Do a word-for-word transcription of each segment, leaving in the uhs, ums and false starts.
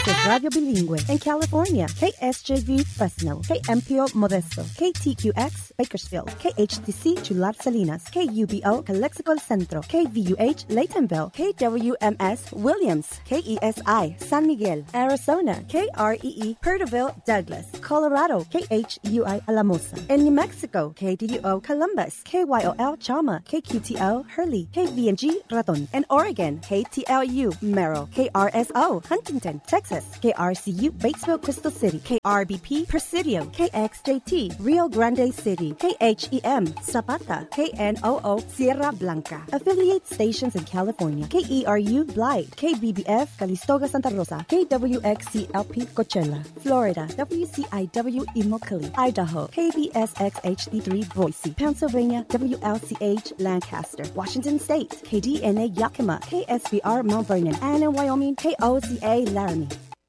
es Radio Bilingüe en California. K S J V Fresno, K M P O Modesto, K T Q X Bakersfield, K H T C Chular Salinas, K U B O Calexico El Centro, K V U H Laytonville, K W M S Williams, K E S I San Miguel, Arizona, K R E E Porterville Douglas, Colorado, K H U I Alamosa. En New Mexico, K D U O Columbus, K Y O L Chama, K Q T O Hurley, K V N G Raton. En Oregon, K T L U Merrill, K R S O Huntington, Texas, K R C U Batesville Crystal City, K R B P Presidio, K X J T Rio Grande City, K H E M Zapata, K N O O Sierra Blanca. Affiliate stations in California, K E R U Blythe, K B B F Calistoga Santa Rosa, K W X C L P Coachella, Florida, W C I W Immokalee, Idaho, K B S X H D three Boise, Pennsylvania, W L C H Lancaster, Washington State, K D N A Yakima, K S B R Mount Vernon, and in Wyoming, K O Z A Laramie.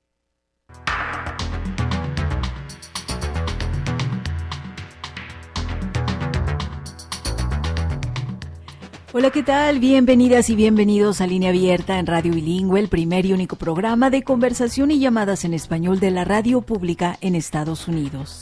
Hola, ¿qué tal? Bienvenidas y bienvenidos a Línea Abierta en Radio Bilingüe, el primer y único programa de conversación y llamadas en español de la radio pública en Estados Unidos.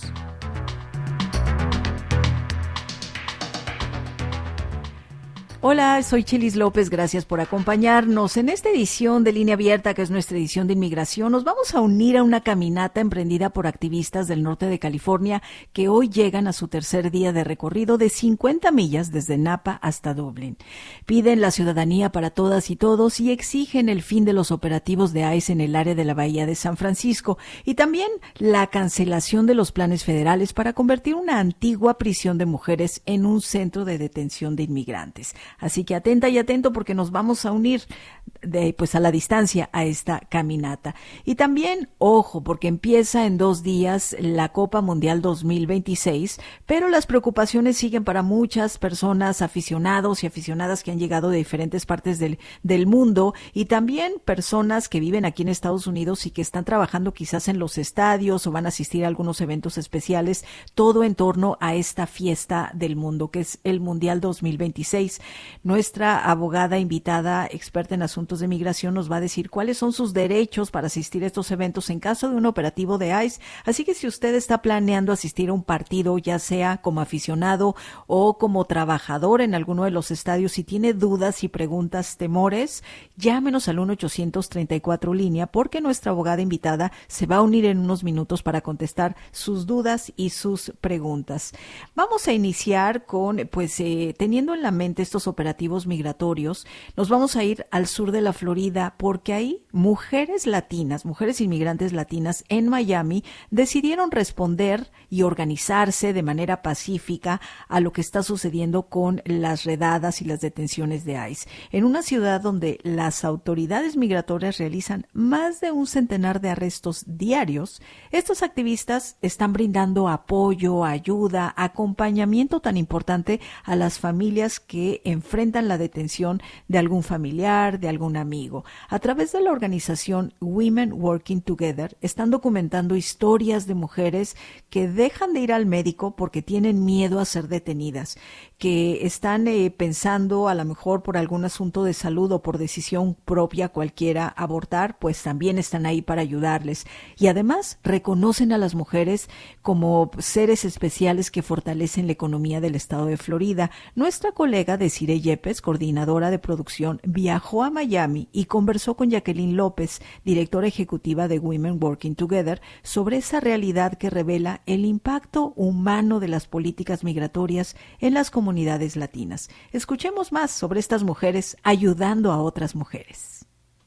Hola, soy Chilis López, gracias por acompañarnos. En esta edición de Línea Abierta, que es nuestra edición de inmigración, nos vamos a unir a una caminata emprendida por activistas del norte de California que hoy llegan a su tercer día de recorrido de cincuenta millas desde Napa hasta Dublín. Piden la ciudadanía para todas y todos y exigen el fin de los operativos de ICE en el área de la Bahía de San Francisco y también la cancelación de los planes federales para convertir una antigua prisión de mujeres en un centro de detención de inmigrantes. Así que atenta y atento porque nos vamos a unir de, pues a la distancia a esta caminata. Y también, ojo, porque empieza en dos días la Copa Mundial dos mil veintiséis, pero las preocupaciones siguen para muchas personas, aficionados y aficionadas que han llegado de diferentes partes del, del mundo y también personas que viven aquí en Estados Unidos y que están trabajando quizás en los estadios o van a asistir a algunos eventos especiales, todo en torno a esta fiesta del mundo que es el Mundial dos mil veintiséis. Nuestra abogada invitada, experta en asuntos de migración, nos va a decir cuáles son sus derechos para asistir a estos eventos en caso de un operativo de ICE. Así que si usted está planeando asistir a un partido, ya sea como aficionado o como trabajador en alguno de los estadios, si tiene dudas y preguntas, temores, llámenos al uno ochocientos treinta y cuatro línea porque nuestra abogada invitada se va a unir en unos minutos para contestar sus dudas y sus preguntas. Vamos a iniciar con, pues, eh, teniendo en la mente estos operativos migratorios, nos vamos a ir al sur de la Florida porque ahí mujeres latinas, mujeres inmigrantes latinas en Miami decidieron responder y organizarse de manera pacífica a lo que está sucediendo con las redadas y las detenciones de ICE. En una ciudad donde las autoridades migratorias realizan más de un centenar de arrestos diarios, estos activistas están brindando apoyo, ayuda, acompañamiento tan importante a las familias que enfrentan la detención de algún familiar, de algún amigo. A través de la organización Women Working Together están documentando historias de mujeres que dejan de ir al médico porque tienen miedo a ser detenidas, que están eh, pensando a lo mejor por algún asunto de salud o por decisión propia cualquiera abortar, pues también están ahí para ayudarles. Y además reconocen a las mujeres como seres especiales que fortalecen la economía del estado de Florida. Nuestra colega Desiree Yepes, coordinadora de producción, viajó a Miami y conversó con Jacqueline López, directora ejecutiva de Women Working Together, sobre esa realidad que revela el impacto humano de las políticas migratorias en las comunidades latinas. Escuchemos más sobre estas mujeres ayudando a otras mujeres.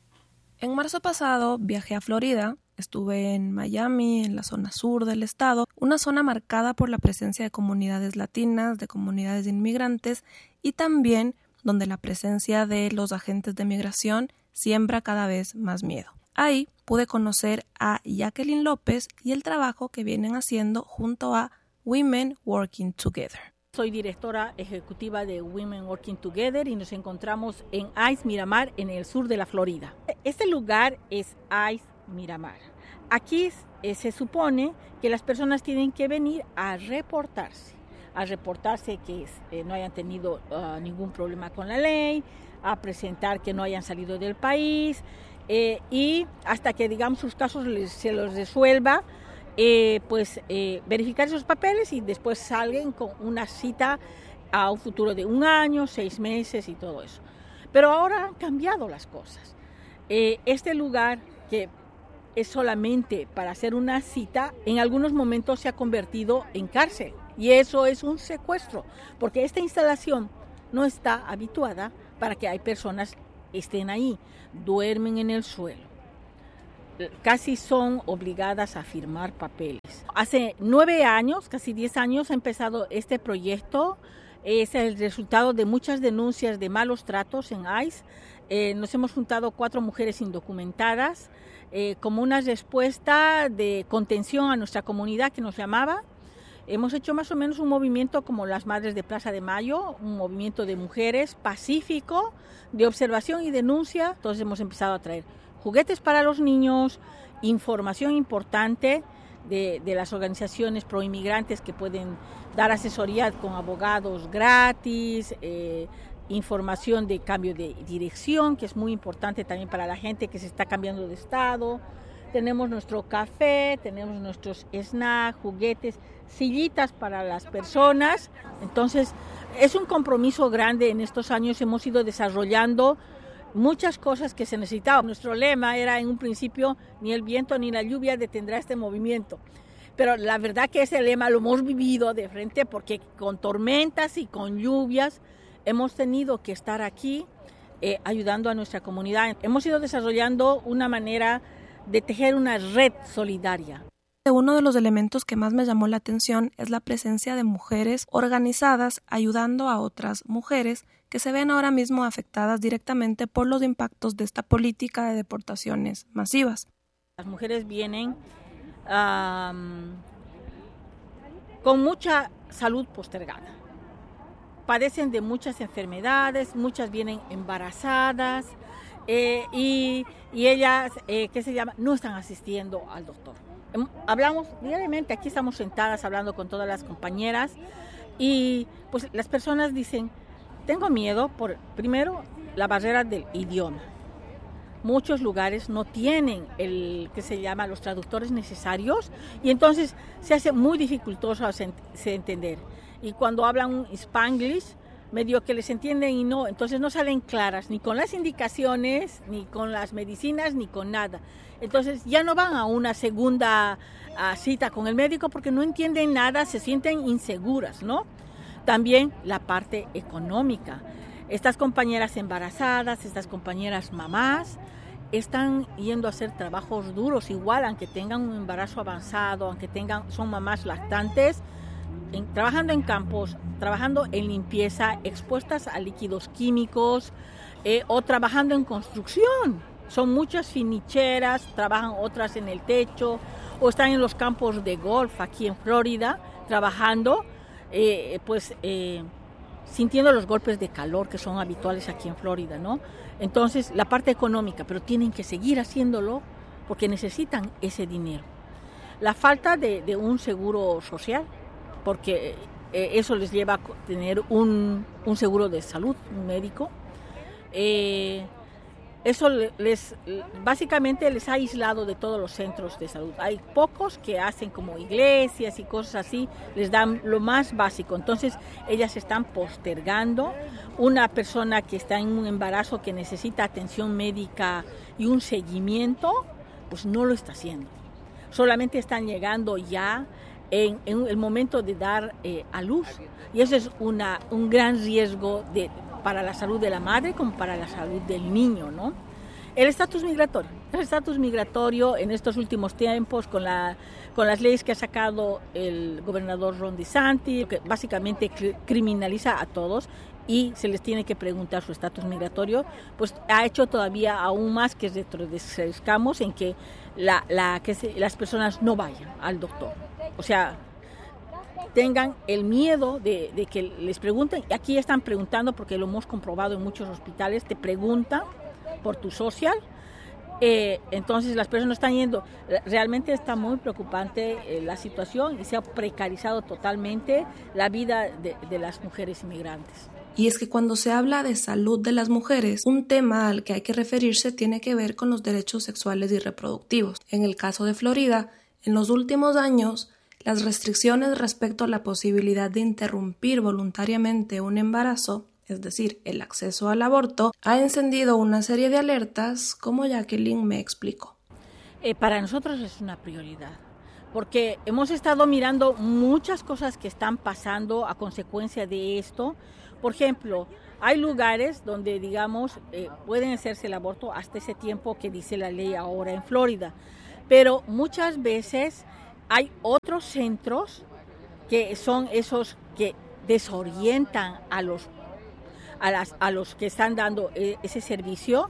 En marzo pasado viajé a Florida. Estuve en Miami, en la zona sur del estado, una zona marcada por la presencia de comunidades latinas, de comunidades de inmigrantes y también donde la presencia de los agentes de migración siembra cada vez más miedo. Ahí pude conocer a Jacqueline López y el trabajo que vienen haciendo junto a Women Working Together. Soy directora ejecutiva de Women Working Together y nos encontramos en ICE Miramar, en el sur de la Florida. Este lugar es ICE Miramar. Aquí eh, se supone que las personas tienen que venir a reportarse, a reportarse que eh, no hayan tenido uh, ningún problema con la ley, a presentar que no hayan salido del país, eh, y hasta que, digamos, sus casos les, se los resuelva, eh, pues eh, verificar esos papeles y después salgan con una cita a un futuro de un año, seis meses y todo eso. Pero ahora han cambiado las cosas. Eh, este lugar que es solamente para hacer una cita, en algunos momentos se ha convertido en cárcel. Y eso es un secuestro, porque esta instalación no está habituada para que hay personas estén ahí, duermen en el suelo. Casi son obligadas a firmar papeles. Hace nueve años, casi diez años, ha empezado este proyecto. Es el resultado de muchas denuncias de malos tratos en ICE. Eh, nos hemos juntado cuatro mujeres indocumentadas eh, como una respuesta de contención a nuestra comunidad que nos llamaba. Hemos hecho más o menos un movimiento como las Madres de Plaza de Mayo, un movimiento de mujeres pacífico, de observación y denuncia. Entonces hemos empezado a traer juguetes para los niños, información importante de, de las organizaciones proinmigrantes que pueden dar asesoría con abogados gratis, eh, información de cambio de dirección, que es muy importante también para la gente que se está cambiando de estado. Tenemos nuestro café, tenemos nuestros snacks, juguetes, sillitas para las personas. Entonces, es un compromiso grande. En estos años hemos ido desarrollando muchas cosas que se necesitaban. Nuestro lema era en un principio, ni el viento ni la lluvia detendrá este movimiento. Pero la verdad que ese lema lo hemos vivido de frente porque con tormentas y con lluvias hemos tenido que estar aquí eh, ayudando a nuestra comunidad. Hemos ido desarrollando una manera de tejer una red solidaria. Uno de los elementos que más me llamó la atención es la presencia de mujeres organizadas ayudando a otras mujeres que se ven ahora mismo afectadas directamente por los impactos de esta política de deportaciones masivas. Las mujeres vienen um, con mucha salud postergada. Padecen de muchas enfermedades, muchas vienen embarazadas eh, y, y ellas, eh, ¿qué se llama? No están asistiendo al doctor. Hablamos diariamente, aquí estamos sentadas hablando con todas las compañeras y pues las personas dicen, tengo miedo por, primero, la barrera del idioma. Muchos lugares no tienen el que se llama los traductores necesarios y entonces se hace muy dificultoso se entender. Y cuando hablan un Spanglish, medio que les entienden y no, entonces no salen claras ni con las indicaciones, ni con las medicinas, ni con nada. Entonces ya no van a una segunda uh, cita con el médico porque no entienden nada, se sienten inseguras, ¿no? También la parte económica. Estas compañeras embarazadas, estas compañeras mamás, están yendo a hacer trabajos duros, igual aunque tengan un embarazo avanzado, aunque tengan, son mamás lactantes, en, trabajando en campos, trabajando en limpieza, expuestas a líquidos químicos eh, o trabajando en construcción. Son muchas finicheras, trabajan otras en el techo o están en los campos de golf aquí en Florida trabajando, eh, pues eh, sintiendo los golpes de calor que son habituales aquí en Florida, ¿no? Entonces, la parte económica, pero tienen que seguir haciéndolo porque necesitan ese dinero. La falta de, de un seguro social, porque eh, eso les lleva a tener un, un seguro de salud, un médico. Eh, Eso les básicamente les ha aislado de todos los centros de salud. Hay pocos que hacen como iglesias y cosas así, les dan lo más básico. Entonces, ellas están postergando. Una persona que está en un embarazo que necesita atención médica y un seguimiento, pues no lo está haciendo. Solamente están llegando ya en, en el momento de dar eh, a luz. Y eso es una, un gran riesgo de para la salud de la madre como para la salud del niño, ¿no? El estatus migratorio. El estatus migratorio en estos últimos tiempos con, la, con las leyes que ha sacado el gobernador Ron DeSantis, que básicamente criminaliza a todos y se les tiene que preguntar su estatus migratorio, pues ha hecho todavía aún más que retrocedamos en que, la, la, que se, las personas no vayan al doctor. O sea, tengan el miedo de, de que les pregunten. Aquí están preguntando, porque lo hemos comprobado en muchos hospitales, te preguntan por tu social. Eh, entonces las personas están yendo. Realmente está muy preocupante eh, la situación y se ha precarizado totalmente la vida de, de las mujeres inmigrantes. Y es que cuando se habla de salud de las mujeres, un tema al que hay que referirse tiene que ver con los derechos sexuales y reproductivos. En el caso de Florida, en los últimos años, las restricciones respecto a la posibilidad de interrumpir voluntariamente un embarazo, es decir, el acceso al aborto, ha encendido una serie de alertas, como Jacqueline me explicó. Eh, para nosotros es una prioridad, porque hemos estado mirando muchas cosas que están pasando a consecuencia de esto. Por ejemplo, hay lugares donde, digamos, eh, pueden hacerse el aborto hasta ese tiempo que dice la ley ahora en Florida, pero muchas veces hay otros centros que son esos que desorientan a los, a las, a los que están dando eh, ese servicio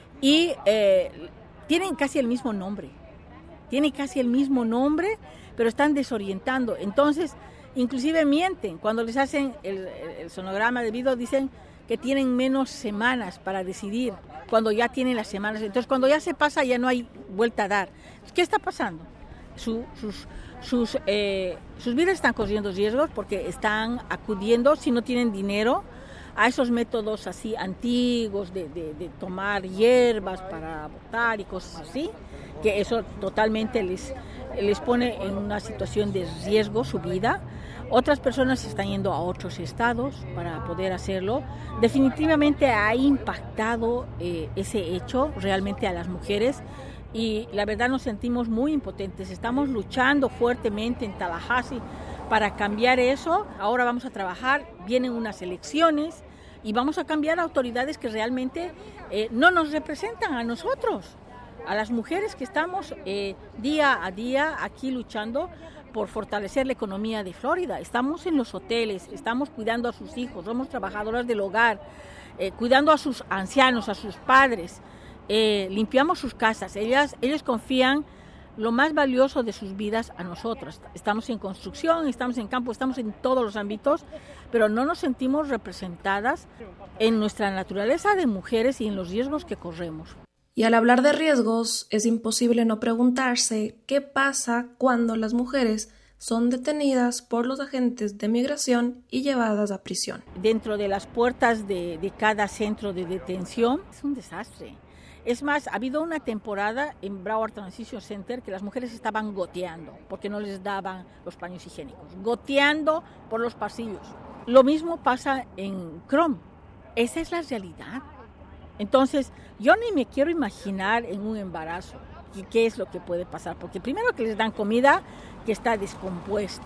y eh, tienen casi el mismo nombre, tienen casi el mismo nombre, pero están desorientando. Entonces, inclusive mienten. Cuando les hacen el, el sonograma de video, dicen que tienen menos semanas para decidir, cuando ya tienen las semanas. Entonces, cuando ya se pasa, ya no hay vuelta a dar. ¿Qué está pasando? Su, sus, sus, eh, sus vidas están corriendo riesgos porque están acudiendo, si no tienen dinero, a esos métodos así antiguos de, de, de tomar hierbas para abortar y cosas así, que eso totalmente les, les pone en una situación de riesgo su vida. Otras personas están yendo a otros estados para poder hacerlo. Definitivamente ha impactado eh, ese hecho realmente a las mujeres y la verdad nos sentimos muy impotentes. Estamos luchando fuertemente en Tallahassee para cambiar eso. Ahora vamos a trabajar, vienen unas elecciones y vamos a cambiar autoridades que realmente eh, no nos representan a nosotros, a las mujeres que estamos eh, día a día aquí luchando por fortalecer la economía de Florida. Estamos en los hoteles, estamos cuidando a sus hijos, somos trabajadoras del hogar, eh, cuidando a sus ancianos, a sus padres, eh, limpiamos sus casas. Ellas, ellos confían lo más valioso de sus vidas a nosotros. Estamos en construcción, estamos en campo, estamos en todos los ámbitos, pero no nos sentimos representadas en nuestra naturaleza de mujeres y en los riesgos que corremos. Y al hablar de riesgos, es imposible no preguntarse qué pasa cuando las mujeres son detenidas por los agentes de migración y llevadas a prisión. Dentro de las puertas de, de cada centro de detención es un desastre. Es más, ha habido una temporada en Broward Transition Center que las mujeres estaban goteando porque no les daban los paños higiénicos, goteando por los pasillos. Lo mismo pasa en Chrome. Esa es la realidad. Entonces, yo ni me quiero imaginar en un embarazo y qué es lo que puede pasar, porque primero que les dan comida que está descompuesta,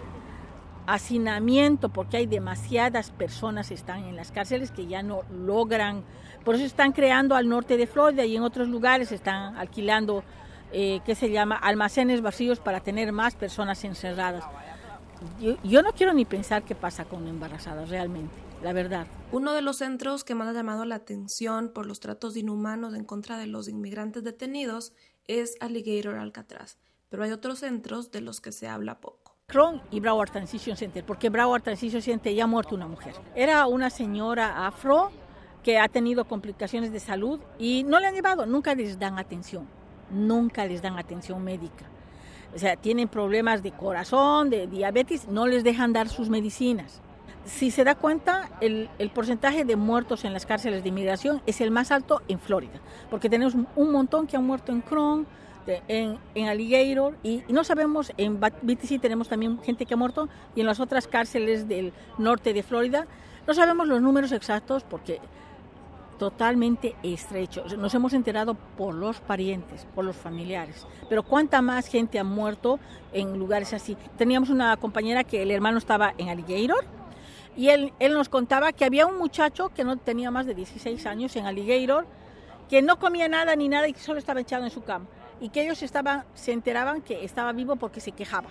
hacinamiento, porque hay demasiadas personas que están en las cárceles que ya no logran, por eso están creando al norte de Florida y en otros lugares están alquilando, eh, ¿qué se llama?, almacenes vacíos para tener más personas encerradas. Yo, yo no quiero ni pensar qué pasa con embarazadas realmente, la verdad. Uno de los centros que más ha llamado la atención por los tratos inhumanos en contra de los inmigrantes detenidos es Alligator Alcatraz, pero hay otros centros de los que se habla poco. Chrome y Broward Transition Center, porque Broward Transition Center ya ha muerto una mujer. Era una señora afro que ha tenido complicaciones de salud y no le han llevado, nunca les dan atención, nunca les dan atención médica. O sea, tienen problemas de corazón, de diabetes, no les dejan dar sus medicinas. Si se da cuenta, el, el porcentaje de muertos en las cárceles de inmigración es el más alto en Florida, porque tenemos un montón que han muerto en Chrome, de, en, en Alligator, y, y no sabemos, en B T C tenemos también gente que ha muerto, y en las otras cárceles del norte de Florida, no sabemos los números exactos porque totalmente estrecho. Nos hemos enterado por los parientes, por los familiares, pero cuánta más gente ha muerto en lugares así. Teníamos una compañera que el hermano estaba en Alligator, y él, él nos contaba que había un muchacho que no tenía más de dieciséis años en Alligator, que no comía nada ni nada y que solo estaba echado en su cama. Y que ellos estaban, se enteraban que estaba vivo porque se quejaba.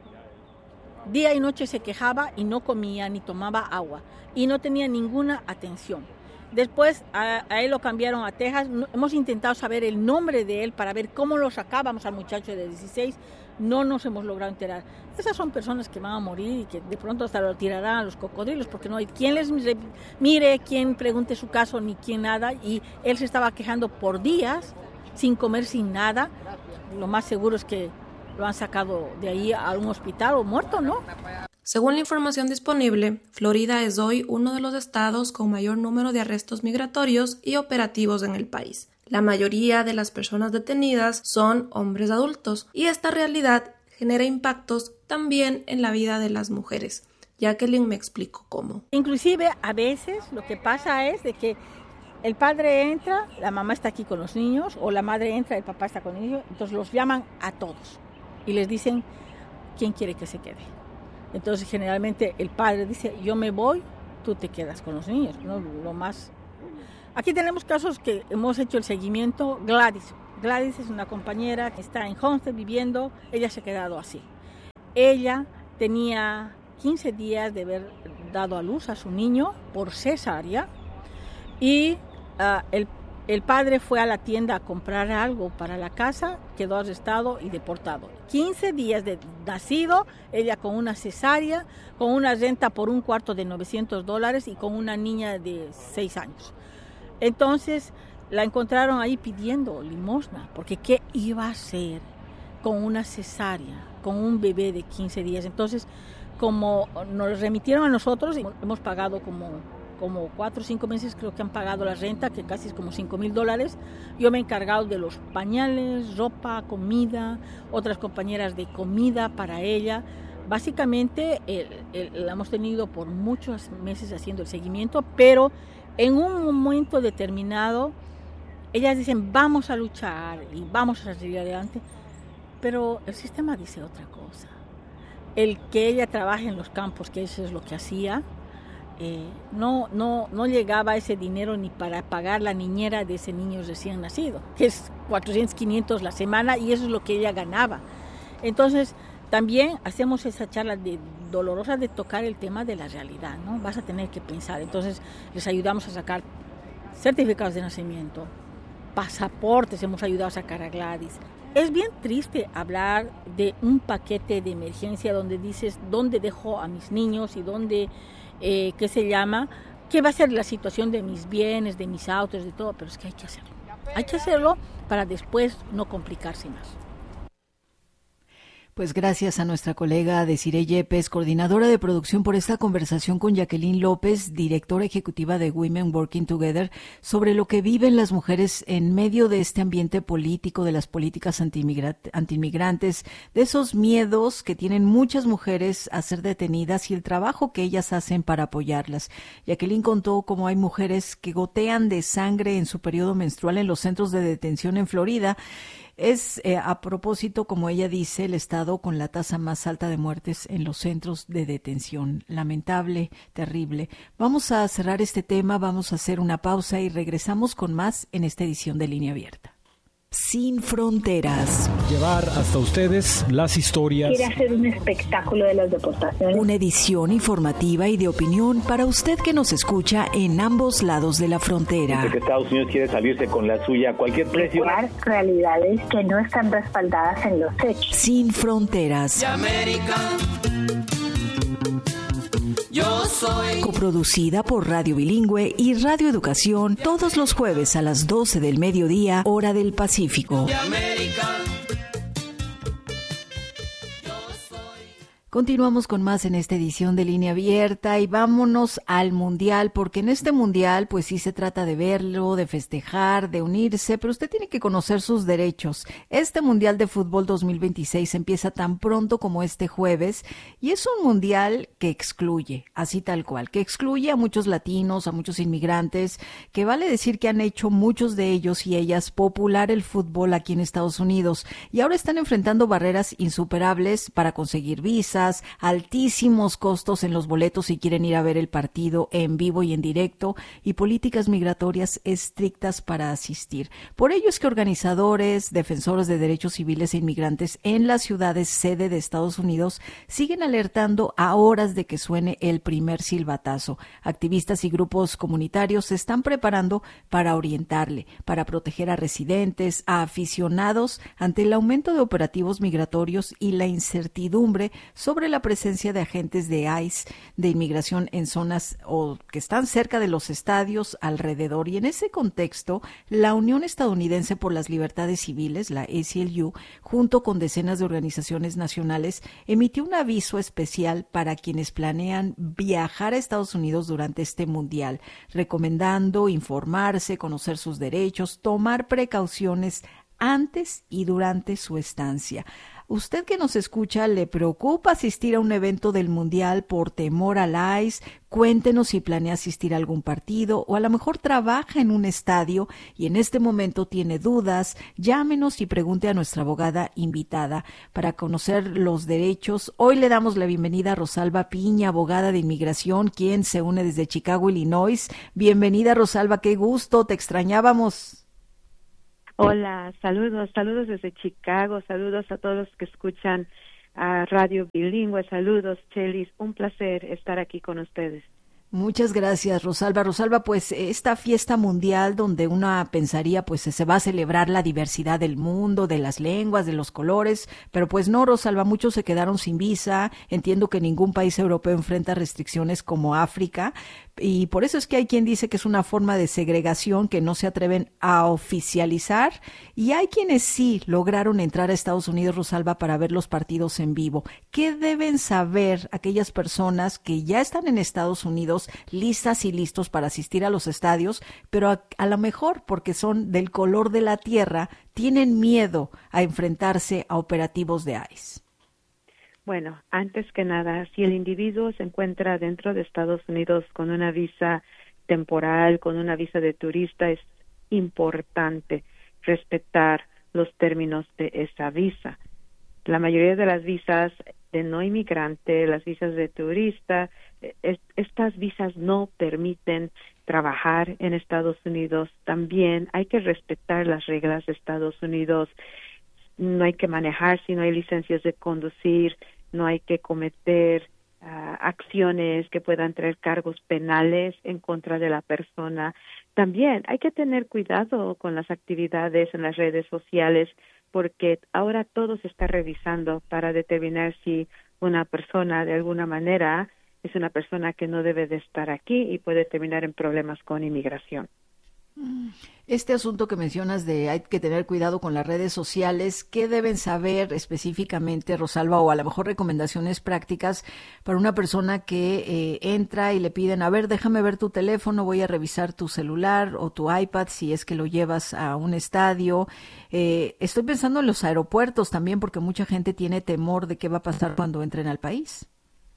Día y noche se quejaba y no comía ni tomaba agua. Y no tenía ninguna atención. Después a, a él lo cambiaron a Texas. No, hemos intentado saber el nombre de él para ver cómo lo sacábamos al muchacho de dieciséis. No nos hemos logrado enterar. Esas son personas que van a morir y que de pronto hasta lo tirarán a los cocodrilos porque no hay quien les mire, quien pregunte su caso ni quien nada. Y él se estaba quejando por días, sin comer, sin nada. Lo más seguro es que lo han sacado de ahí a un hospital o muerto, ¿no? Según la información disponible, Florida es hoy uno de los estados con mayor número de arrestos migratorios y operativos en el país. La mayoría de las personas detenidas son hombres adultos y esta realidad genera impactos también en la vida de las mujeres. Jacqueline me explicó cómo. Inclusive a veces lo que pasa es de que el padre entra, la mamá está aquí con los niños, o la madre entra, el papá está con el niño, entonces los llaman a todos y les dicen quién quiere que se quede. Entonces generalmente el padre dice, yo me voy, tú te quedas con los niños, ¿no? Lo más... Aquí tenemos casos que hemos hecho el seguimiento. Gladys, Gladys es una compañera que está en Homestead viviendo, ella se ha quedado así. Ella tenía quince días de haber dado a luz a su niño por cesárea y uh, el, el padre fue a la tienda a comprar algo para la casa, quedó arrestado y deportado. quince días de nacido, ella con una cesárea, con una renta por un cuarto de novecientos dólares y con una niña de seis años. Entonces la encontraron ahí pidiendo limosna, porque ¿qué iba a hacer con una cesárea, con un bebé de quince días? Entonces, como nos remitieron a nosotros, hemos pagado como, como cuatro o cinco meses, creo que han pagado la renta, que casi es como cinco mil dólares. Yo me he encargado de los pañales, ropa, comida, otras compañeras de comida para ella. Básicamente el, el, la hemos tenido por muchos meses haciendo el seguimiento, pero en un momento determinado ellas dicen vamos a luchar y vamos a salir adelante, pero el sistema dice otra cosa. El que ella trabaje en los campos, que eso es lo que hacía, eh, no, no, no llegaba ese dinero ni para pagar la niñera de ese niño recién nacido, que es cuatrocientos, quinientos la semana, y eso es lo que ella ganaba. Entonces también hacemos esa charla de, dolorosa de tocar el tema de la realidad, ¿no? Vas a tener que pensar. Entonces les ayudamos a sacar certificados de nacimiento, pasaportes, hemos ayudado a sacar a Gladys. Es bien triste hablar de un paquete de emergencia donde dices dónde dejo a mis niños y dónde, eh, ¿qué se llama? ¿Qué va a ser la situación de mis bienes, de mis autos, de todo? Pero es que hay que hacerlo. Hay que hacerlo para después no complicarse más. Pues gracias a nuestra colega Desiree Yepes, coordinadora de producción, por esta conversación con Jacqueline López, directora ejecutiva de Women Working Together, sobre lo que viven las mujeres en medio de este ambiente político, de las políticas antiinmigrantes, de esos miedos que tienen muchas mujeres a ser detenidas y el trabajo que ellas hacen para apoyarlas. Jacqueline contó cómo hay mujeres que gotean de sangre en su periodo menstrual en los centros de detención en Florida. Es, eh, a propósito, como ella dice, el estado con la tasa más alta de muertes en los centros de detención. Lamentable, terrible. Vamos a cerrar este tema, vamos a hacer una pausa y regresamos con más en esta edición de Línea Abierta. Sin fronteras. Llevar hasta ustedes las historias. Quiere hacer un espectáculo de las deportaciones. Una edición informativa y de opinión para usted que nos escucha en ambos lados de la frontera. Dice que Estados Unidos quiere salirse con la suya a cualquier precio. Realidades que no están respaldadas en los hechos. Sin fronteras. Yo soy. Coproducida por Radio Bilingüe y Radio Educación, todos los jueves a las doce del mediodía, hora del Pacífico. De América. Continuamos con más en esta edición de Línea Abierta y vámonos al Mundial, porque en este Mundial pues sí se trata de verlo, de festejar, de unirse, pero usted tiene que conocer sus derechos. Este Mundial de Fútbol dos mil veintiséis empieza tan pronto como este jueves y es un Mundial que excluye, así tal cual, que excluye a muchos latinos, a muchos inmigrantes, que vale decir que han hecho muchos de ellos y ellas popular el fútbol aquí en Estados Unidos y ahora están enfrentando barreras insuperables para conseguir visas, altísimos costos en los boletos si quieren ir a ver el partido en vivo y en directo y políticas migratorias estrictas para asistir. Por ello es que organizadores, defensores de derechos civiles e inmigrantes en las ciudades sede de Estados Unidos siguen alertando a horas de que suene el primer silbatazo. Activistas y grupos comunitarios se están preparando para orientarle, para proteger a residentes, a aficionados ante el aumento de operativos migratorios y la incertidumbre sobre sobre la presencia de agentes de ICE de inmigración en zonas o que están cerca de los estadios alrededor. Y en ese contexto, la Unión Estadounidense por las Libertades Civiles, la A C L U, junto con decenas de organizaciones nacionales, emitió un aviso especial para quienes planean viajar a Estados Unidos durante este mundial, recomendando informarse, conocer sus derechos, tomar precauciones antes y durante su estancia. ¿Usted que nos escucha le preocupa asistir a un evento del Mundial por temor al ICE? Cuéntenos si planea asistir a algún partido o a lo mejor trabaja en un estadio y en este momento tiene dudas. Llámenos y pregunte a nuestra abogada invitada para conocer los derechos. Hoy le damos la bienvenida a Rosalba Piña, abogada de inmigración, quien se une desde Chicago, Illinois. Bienvenida, Rosalba, qué gusto, te extrañábamos. Hola, saludos, saludos desde Chicago, saludos a todos los que escuchan a Radio Bilingüe, saludos, Chelis, un placer estar aquí con ustedes. Muchas gracias, Rosalba. Rosalba, pues esta fiesta mundial donde una pensaría pues se va a celebrar la diversidad del mundo, de las lenguas, de los colores, pero pues no, Rosalba, muchos se quedaron sin visa. Entiendo que ningún país europeo enfrenta restricciones como África y por eso es que hay quien dice que es una forma de segregación que no se atreven a oficializar y hay quienes sí lograron entrar a Estados Unidos, Rosalba, para ver los partidos en vivo. ¿Qué deben saber aquellas personas que ya están en Estados Unidos listas y listos para asistir a los estadios, pero a, a lo mejor porque son del color de la tierra, tienen miedo a enfrentarse a operativos de ICE? Bueno, antes que nada, si el individuo se encuentra dentro de Estados Unidos con una visa temporal, con una visa de turista, es importante respetar los términos de esa visa. La mayoría de las visas de no inmigrante, las visas de turista, es, estas visas no permiten trabajar en Estados Unidos. También hay que respetar las reglas de Estados Unidos. No hay que manejar si no hay licencias de conducir, no hay que cometer uh, acciones que puedan traer cargos penales en contra de la persona. También hay que tener cuidado con las actividades en las redes sociales porque ahora todo se está revisando para determinar si una persona de alguna manera es una persona que no debe de estar aquí y puede terminar en problemas con inmigración. Este asunto que mencionas de hay que tener cuidado con las redes sociales, ¿qué deben saber específicamente, Rosalba, o a lo mejor recomendaciones prácticas para una persona que eh, entra y le piden, a ver, déjame ver tu teléfono, voy a revisar tu celular o tu iPad si es que lo llevas a un estadio? Eh, estoy pensando en los aeropuertos también porque mucha gente tiene temor de qué va a pasar cuando entren al país.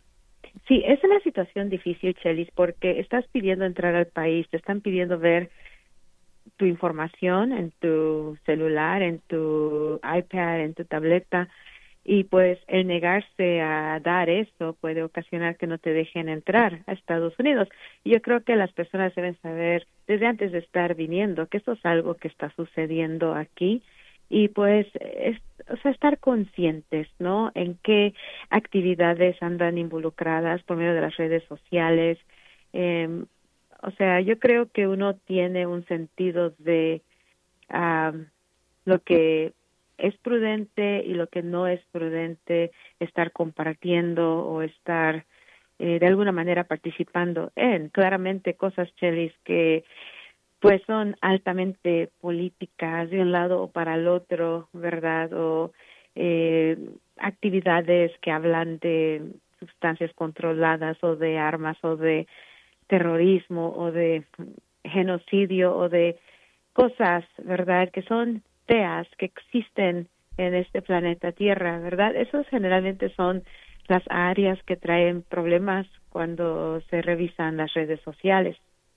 Sí, es una situación difícil, Chelis, porque estás pidiendo entrar al país, te están pidiendo ver tu información en tu celular, en tu iPad, en tu tableta, y pues el negarse a dar eso puede ocasionar que no te dejen entrar a Estados Unidos. Y yo creo que las personas deben saber desde antes de estar viniendo que esto es algo que está sucediendo aquí y pues es, o sea, estar conscientes, ¿no? En qué actividades andan involucradas por medio de las redes sociales. Eh, O sea, yo creo que uno tiene un sentido de um, lo que es prudente y lo que no es prudente estar compartiendo o estar eh, de alguna manera participando en. Claramente cosas, Chelis, que pues son altamente políticas de un lado o para el otro, ¿verdad? O eh, actividades que hablan de sustancias controladas o de armas o de terrorismo o de genocidio o de cosas, ¿verdad?, que son feas, que existen en este planeta Tierra, ¿verdad? Esos generalmente son las áreas que traen problemas cuando se revisan las redes sociales.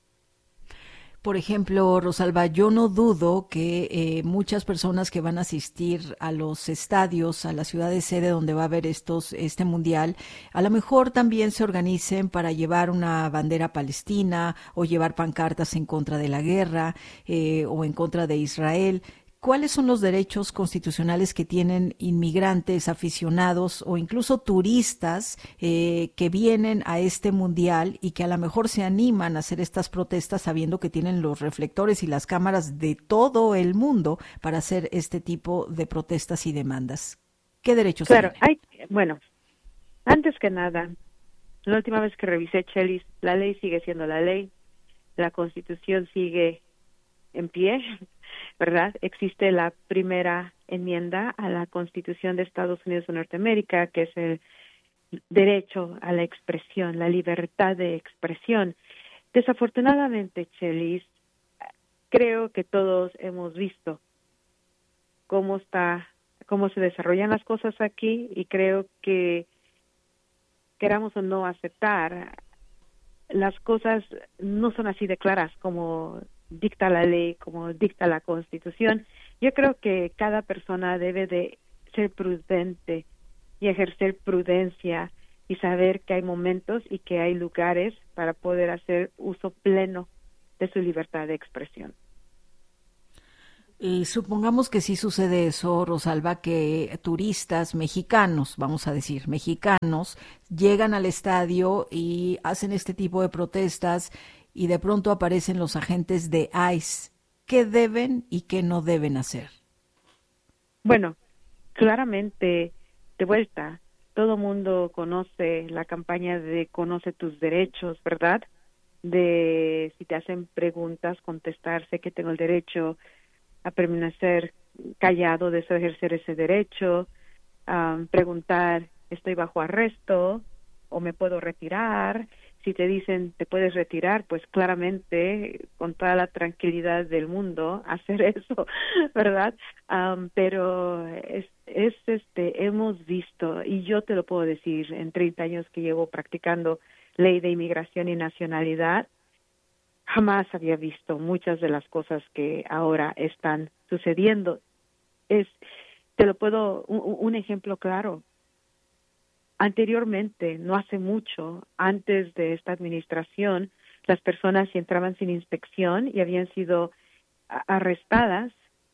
Por ejemplo, Rosalba, yo no dudo que eh, muchas personas que van a asistir a los estadios, a la ciudad de sede donde va a haber estos este mundial, a lo mejor también se organicen para llevar una bandera palestina o llevar pancartas en contra de la guerra eh, o en contra de Israel. ¿Cuáles son los derechos constitucionales que tienen inmigrantes, aficionados o incluso turistas eh, que vienen a este mundial y que a lo mejor se animan a hacer estas protestas sabiendo que tienen los reflectores y las cámaras de todo el mundo para hacer este tipo de protestas y demandas? ¿Qué derechos claro, tienen? Hay, bueno, Antes que nada, la última vez que revisé, Chelis, la ley sigue siendo la ley, la Constitución sigue en pie, ¿verdad? Existe la primera enmienda a la Constitución de Estados Unidos de Norteamérica, que es el derecho a la expresión, la libertad de expresión. Desafortunadamente, Chelis, creo que todos hemos visto cómo está, cómo se desarrollan las cosas aquí, y creo que, queramos o no aceptar, las cosas no son así de claras como dicta la ley, como dicta la Constitución. Yo creo que cada persona debe de ser prudente y ejercer prudencia y saber que hay momentos y que hay lugares para poder hacer uso pleno de su libertad de expresión. Y supongamos que sí sucede eso, Rosalba, que turistas mexicanos, vamos a decir, mexicanos, llegan al estadio y hacen este tipo de protestas y de pronto aparecen los agentes de ICE. ¿Qué deben y qué no deben hacer? Bueno, claramente, de vuelta, todo mundo conoce la campaña de Conoce tus derechos, ¿verdad? De si te hacen preguntas, contestar, sé que tengo el derecho a permanecer callado, de ejercer ese derecho, um, preguntar, estoy bajo arresto o me puedo retirar. Si te dicen te puedes retirar, pues claramente con toda la tranquilidad del mundo hacer eso, ¿verdad? Um, pero es, es este hemos visto, y yo te lo puedo decir, en treinta años que llevo practicando ley de inmigración y nacionalidad, jamás había visto muchas de las cosas que ahora están sucediendo. Es, te lo puedo, un, un ejemplo claro. Anteriormente, no hace mucho, antes de esta administración, las personas si entraban sin inspección y habían sido arrestadas,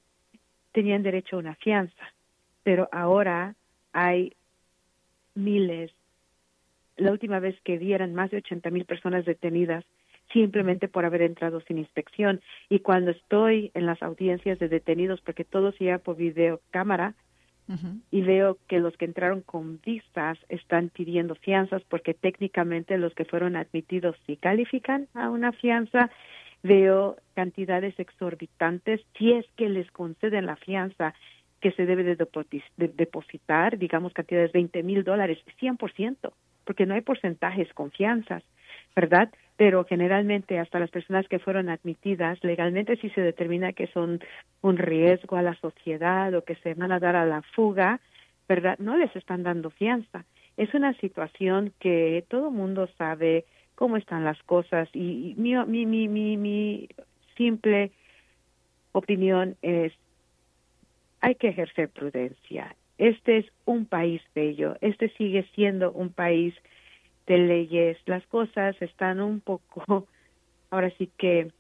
tenían derecho a una fianza. Pero ahora hay miles. La última vez que vi eran más de ochenta mil personas detenidas simplemente por haber entrado sin inspección. Y cuando estoy en las audiencias de detenidos, porque todo se lleva por videocámara, uh-huh. y veo que los que entraron con visas están pidiendo fianzas, porque técnicamente los que fueron admitidos sí califican a una fianza, veo cantidades exorbitantes, si es que les conceden la fianza que se debe de depositar, digamos cantidades de veinte mil dólares, cien por ciento, porque no hay porcentajes con fianzas, ¿verdad? Pero generalmente hasta las personas que fueron admitidas legalmente, si se determina que son un riesgo a la sociedad o que se van a dar a la fuga, ¿verdad? No les están dando fianza. Es una situación que todo mundo sabe cómo están las cosas, y, y mi, mi, mi, mi, mi simple opinión es, hay que ejercer prudencia. Este es un país bello, este sigue siendo un país de leyes. Las cosas están un poco, ahora sí que,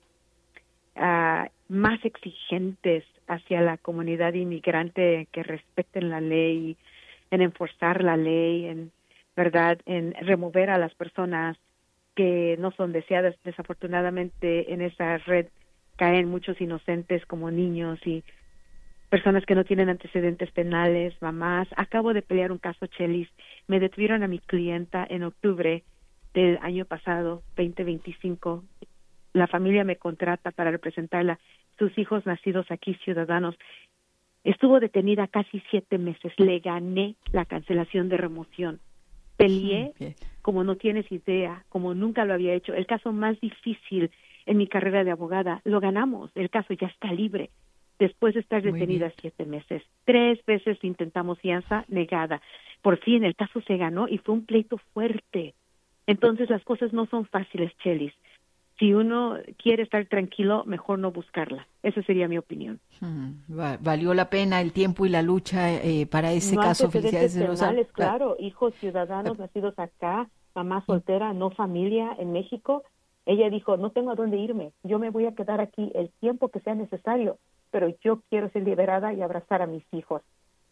uh, más exigentes hacia la comunidad inmigrante, que respeten la ley, en enforzar la ley, en verdad, en remover a las personas que no son deseadas. Desafortunadamente en esa red caen muchos inocentes como niños y personas que no tienen antecedentes penales, mamás. Acabo de pelear un caso, Chelis. Me detuvieron a mi clienta en octubre del año pasado, veinte veinticinco. La familia me contrata para representarla. Sus hijos nacidos aquí, ciudadanos. Estuvo detenida casi siete meses. Le gané la cancelación de remoción. Peleé okay. como no tienes idea, como nunca lo había hecho. El caso más difícil en mi carrera de abogada. Lo ganamos. El caso ya está libre. Después de estar detenida siete meses. Tres veces intentamos fianza, negada. Por fin el caso se ganó y fue un pleito fuerte. Entonces las cosas no son fáciles, Chelis. Si uno quiere estar tranquilo, mejor no buscarla. Esa sería mi opinión. Hmm. Valió la pena el tiempo y la lucha eh, para ese no caso. Felicidades de Rosa. Claro, hijos ciudadanos nacidos acá, mamá soltera, no familia en México. Ella dijo, no tengo a dónde irme. Yo me voy a quedar aquí el tiempo que sea necesario, pero yo quiero ser liberada y abrazar a mis hijos.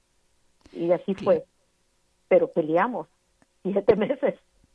Y así fue. Pero peleamos siete meses.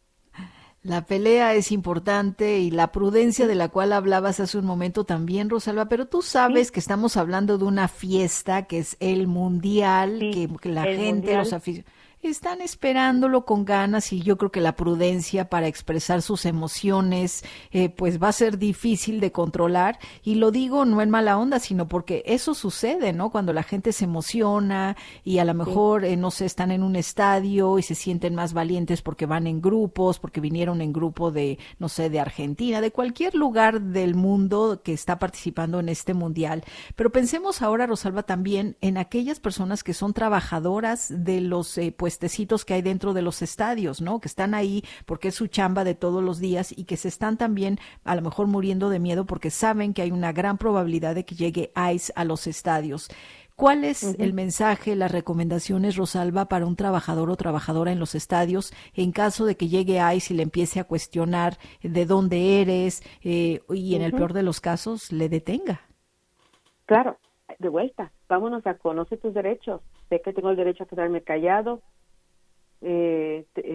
La pelea es importante y la prudencia de la cual hablabas hace un momento también, Rosalba, pero tú sabes sí. que estamos hablando de una fiesta que es el Mundial, sí, que, que la gente, mundial. los aficionados... están esperándolo con ganas, y yo creo que la prudencia para expresar sus emociones eh, pues va a ser difícil de controlar, y lo digo no en mala onda, sino porque eso sucede, ¿no? Cuando la gente se emociona y a lo mejor, eh, no sé, están en un estadio y se sienten más valientes porque van en grupos, porque vinieron en grupo de, no sé, de Argentina, de cualquier lugar del mundo que está participando en este mundial. Pero pensemos ahora, Rosalba, también en aquellas personas que son trabajadoras de los eh, puestecitos que hay dentro de los estadios, ¿no? Que están ahí porque es su chamba de todos los días, y que se están también a lo mejor muriendo de miedo porque saben que hay una gran probabilidad de que llegue ICE a los estadios. ¿Cuál es uh-huh. el mensaje, las recomendaciones, Rosalba, para un trabajador o trabajadora en los estadios en caso de que llegue ICE y le empiece a cuestionar de dónde eres eh, y en uh-huh. el peor de los casos le detenga? Claro, de vuelta, vámonos a conocer tus derechos. Sé que tengo el derecho a quedarme callado, eh,